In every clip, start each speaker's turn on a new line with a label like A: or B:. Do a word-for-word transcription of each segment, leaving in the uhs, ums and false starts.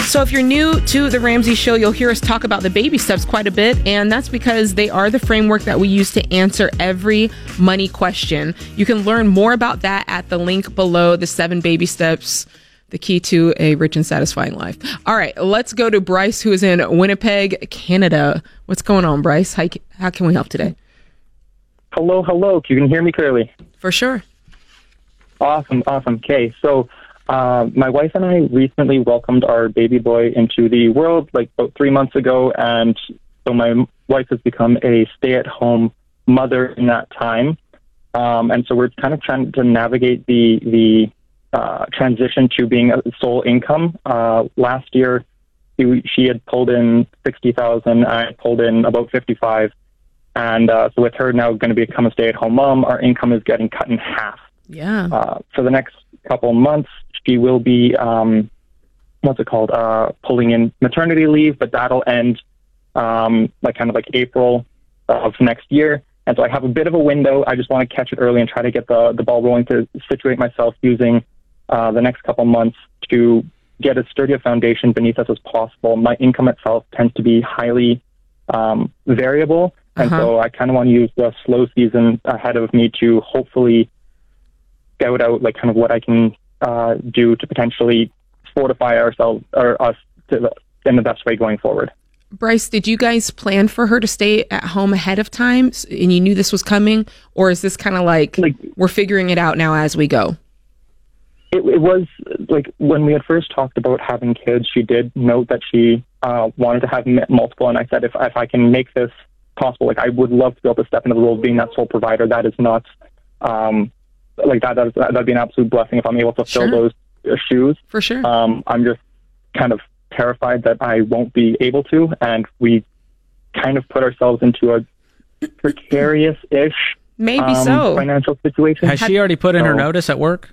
A: So if you're new to The Ramsey Show, you'll hear us talk about the baby steps quite a bit, and that's because they are the framework that we use to answer every money question. You can learn more about that at the link below, the seven baby steps, the key to a rich and satisfying life. All right, let's go to Bryce, who is in Winnipeg, Canada. What's going on, Bryce? How, how can we help today?
B: Hello, hello. You can hear me clearly?
A: For sure.
B: Awesome, awesome. Okay, so uh, my wife and I recently welcomed our baby boy into the world like about three months ago, and so my wife has become a stay-at-home mother in that time. Um, and so we're kind of trying to navigate the the uh, transition to being a sole income. Uh, last year, she, she had pulled in sixty thousand dollars. I pulled in about fifty-five. And uh, so with her now going to become a stay-at-home mom, our income is getting cut in half.
A: Yeah.
B: Uh, for the next couple of months, she will be, um, what's it called, uh, pulling in maternity leave, but that'll end um, like kind of like April of next year. And so I have a bit of a window. I just want to catch it early and try to get the, the ball rolling to situate myself using uh, the next couple months to get as sturdy a foundation beneath us as possible. My income itself tends to be highly um, variable. And uh-huh. so I kind of want to use the slow season ahead of me to hopefully scout out like kind of what I can uh, do to potentially fortify ourselves or us to the, in the best way going forward.
A: Bryce, did you guys plan for her to stay at home ahead of time and you knew this was coming? Or is this kind of like, like we're figuring it out now as we go?
B: It, it was like when we had first talked about having kids, she did note that she uh, wanted to have multiple. And I said, if, if I can make this possible, like I would love to be able to step into the role of being that sole provider. That is not um, like that. That that'd be an absolute blessing if I'm able to fill
A: Sure.
B: those shoes.
A: For sure.
B: Um, I'm just kind of terrified that I won't be able to, and we kind of put ourselves into a precarious-ish
A: maybe
B: um,
A: so
B: financial situation.
C: Has she already put in
B: so,
C: her notice at work?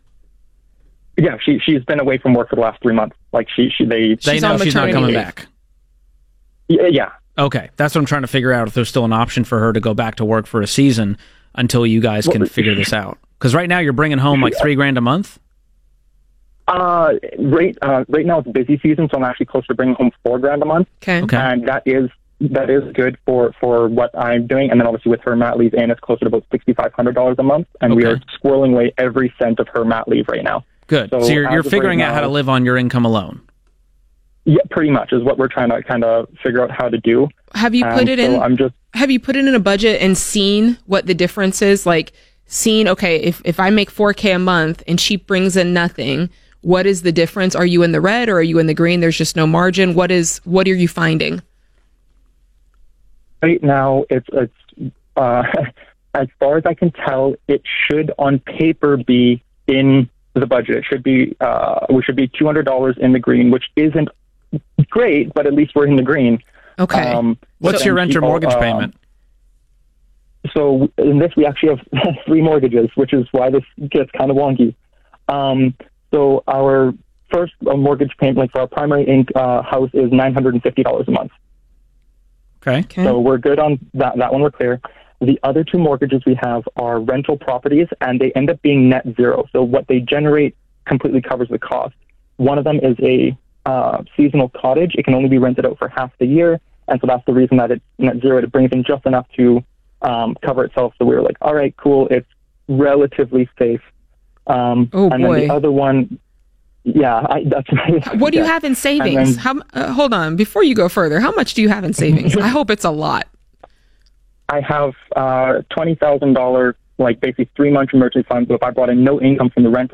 B: Yeah, she she's been away from work for the last three months. Like she she they
C: They
A: She's
C: know
A: on
C: she's not
A: maternity
C: coming
A: leave.
C: back.
B: yeah, yeah.
C: Okay, that's what I'm trying to figure out, if there's still an option for her to go back to work for a season until you guys can
B: Well,
C: figure this out. Because right now you're bringing home like three grand a month?
B: Uh, right uh, right now it's busy season, so I'm actually close to bringing home four grand a month.
A: Okay.
C: Okay.
B: And that is that is good for, for what I'm doing. And then obviously with her mat leave in, it's closer to about sixty-five hundred dollars a month, and we
C: Okay.
B: are squirreling away every cent of her mat leave right now.
C: Good. So,
B: So
C: you're,
B: as
C: you're
B: of
C: figuring
B: right
C: out how to
B: now-
C: live on your income alone.
B: Yeah, pretty much is what we're trying to kind of figure out how to do.
A: Have you put
B: And
A: it
B: so
A: in?
B: I'm just
A: Have you put it in a budget and seen what the difference is? Like, seen, okay, if, if I make four K a month and she brings in nothing, what is the difference? Are you in the red or are you in the green? There's just no margin. What is, what are you finding?
B: right now it's it's uh, as far as I can tell, it should on paper be in the budget. It should be uh, we should be two hundred dollars in the green, which isn't great, but at least we're in the green.
A: Okay.
B: Um,
C: What's
B: so-
C: your rent or
B: people,
C: mortgage
B: um,
C: payment?
B: So in this, we actually have three mortgages, which is why this gets kind of wonky. Um, so our first uh, mortgage payment, like for our primary inc, uh, house, is nine hundred fifty dollars a month.
C: Okay.
A: Okay.
B: So we're good on that. That one we're clear. The other two mortgages we have are rental properties, and they end up being net zero. So what they generate completely covers the cost. One of them is a uh, seasonal cottage. It can only be rented out for half the year, and so that's the reason that it's net zero. It brings in just enough to um, cover itself. So we were like, all right, cool. It's relatively safe. Um,
A: Oh,
B: and
A: boy.
B: then the other one, yeah, I, that's
A: What do you
B: yeah.
A: have in savings?
B: then-
A: How? Uh, hold on. Before you go further, how much do you have in savings? I hope it's a lot.
B: I have uh, twenty thousand dollars, like basically three month emergency fund. So if I brought in no income from the rental